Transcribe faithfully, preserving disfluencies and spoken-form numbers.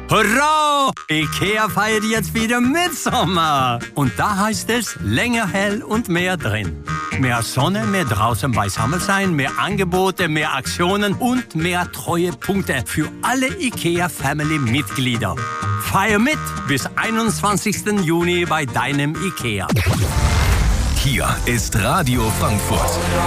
Hurra! IKEA feiert jetzt wieder Mitsommer. Und da heißt es länger hell und mehr drin. Mehr Sonne, mehr draußen beisammen sein, mehr Angebote, mehr Aktionen und mehr Treuepunkte für alle IKEA-Family-Mitglieder. Feier mit bis einundzwanzigsten Juni bei deinem IKEA. Hier ist Radio Frankfurt.